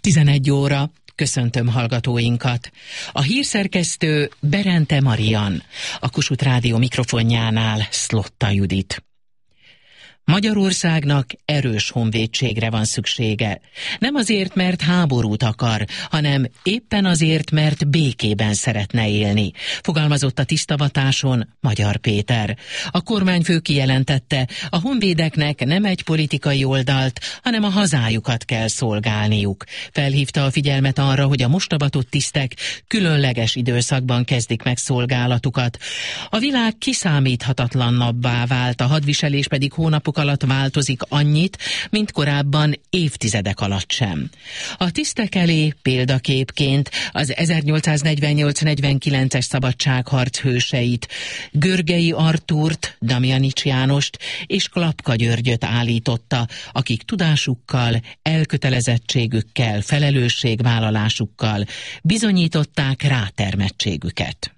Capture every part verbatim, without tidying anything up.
tizenegy óra. Köszöntöm hallgatóinkat. A hírszerkesztő Berente Marian, a Kossuth Rádió mikrofonjánál Szlotta Judit. Magyarországnak erős honvédségre van szüksége. Nem azért, mert háborút akar, hanem éppen azért, mert békében szeretne élni, fogalmazott a tisztavatáson Magyar Péter. A kormányfő kijelentette, a honvédeknek nem egy politikai oldalt, hanem a hazájukat kell szolgálniuk. Felhívta a figyelmet arra, hogy a most avatott tisztek különleges időszakban kezdik meg szolgálatukat. A világ kiszámíthatatlannabbá vált, a hadviselés pedig hónapok alatt változik annyit, mint korábban évtizedek alatt sem. A tisztek elé példaképként az ezernyolcszáznegyvennyolc-negyvenkilences szabadságharc hőseit, Görgei Artúrt, Damjanics Jánost és Klapka Györgyöt állította, akik tudásukkal, elkötelezettségükkel, felelősségvállalásukkal bizonyították rátermettségüket.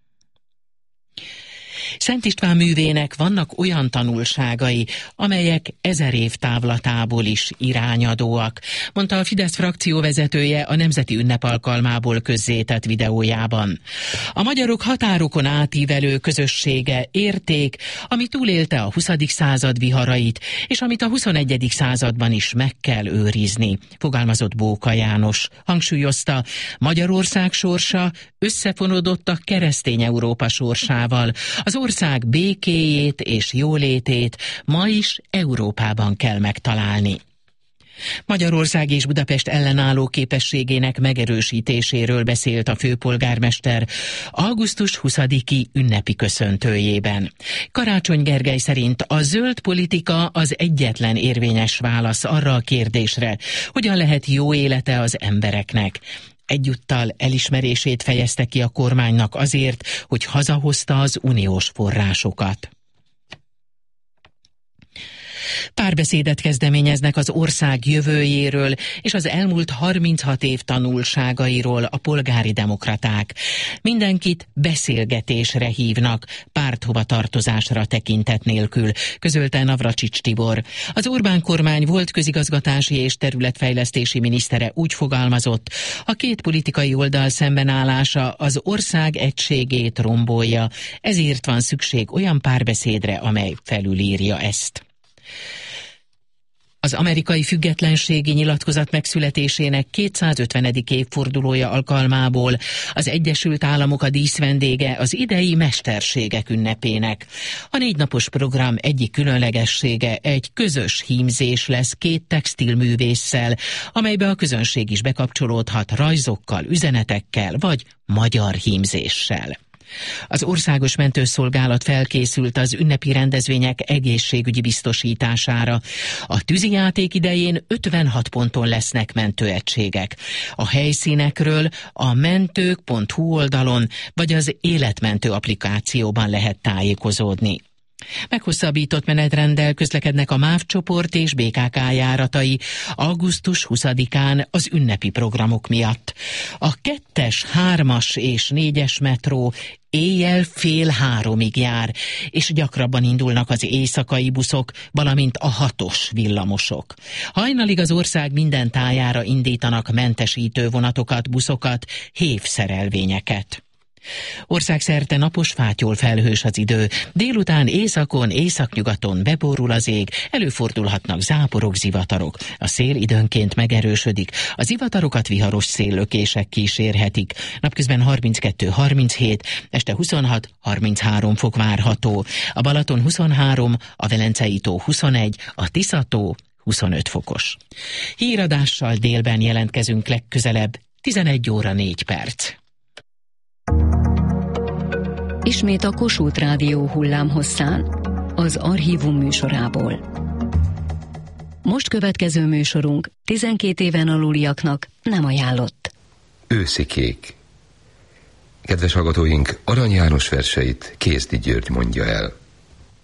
Szent István művének vannak olyan tanulságai, amelyek ezer év távlatából is irányadóak, mondta a Fidesz frakcióvezetője a nemzeti ünnep alkalmából közzétett videójában. A magyarok határokon átívelő közössége érték, ami túlélte a huszadik század viharait, és amit a huszonegyedik században is meg kell őrizni, fogalmazott Bóka János. Hangsúlyozta, Magyarország sorsa összefonódott a keresztény Európa sorsával. Az ország békéjét és jólétét ma is Európában kell megtalálni. Magyarország és Budapest ellenálló képességének megerősítéséről beszélt a főpolgármester augusztus huszadiki ünnepi köszöntőjében. Karácsony Gergely szerint a zöld politika az egyetlen érvényes válasz arra a kérdésre, hogyan lehet jó élete az embereknek. Egyúttal elismerését fejezte ki a kormánynak azért, hogy hazahozta az uniós forrásokat. Párbeszédet kezdeményeznek az ország jövőjéről és az elmúlt harminchat év tanulságairól a polgári demokraták. Mindenkit beszélgetésre hívnak, párthovatartozásra tekintet nélkül, közölte Navracsics Tibor. Az Orbán kormány volt közigazgatási és területfejlesztési minisztere úgy fogalmazott, a két politikai oldal szembenállása az ország egységét rombolja, ezért van szükség olyan párbeszédre, amely felülírja ezt. Az amerikai függetlenségi nyilatkozat megszületésének kétszázötvenedik évfordulója alkalmából az Egyesült Államok a díszvendége az idei mesterségek ünnepének. A négy napos program egyik különlegessége egy közös hímzés lesz két textilművésszel, amelybe a közönség is bekapcsolódhat rajzokkal, üzenetekkel vagy magyar hímzéssel. Az Országos Mentőszolgálat felkészült az ünnepi rendezvények egészségügyi biztosítására. A tűzijáték idején ötvenhat ponton lesznek mentőegységek. A helyszínekről a mentők pont hu oldalon vagy az Életmentő applikációban lehet tájékozódni. Meghosszabbított menetrenddel közlekednek a MÁV csoport és bé ká ká járatai augusztus huszadikán az ünnepi programok miatt. A kettes, hármas és négyes metró éjjel fél háromig jár, és gyakrabban indulnak az éjszakai buszok, valamint a hatos villamosok. Hajnalig az ország minden tájára indítanak mentesítő vonatokat, buszokat, hévszerelvényeket. Országszerte napos, fátyol felhős az idő. Délután északon, északnyugaton beborul az ég, előfordulhatnak záporok, zivatarok. A szél időnként megerősödik. A zivatarokat viharos széllökések kísérhetik. Napközben harminckettő harminchét, este huszonhat harminchárom fok várható. A Balaton huszonhárom, a Velencei tó huszonegy, a Tisza-tó huszonöt fokos. Híradással délben jelentkezünk legközelebb, tizenegy óra négy perc. Ismét a Kossuth Rádió hullámhosszán, az Archívum műsorából. Most következő műsorunk tizenkét éven aluliaknak nem ajánlott. Őszikék. Kedves hallgatóink, Arany János verseit Kézdi György mondja el.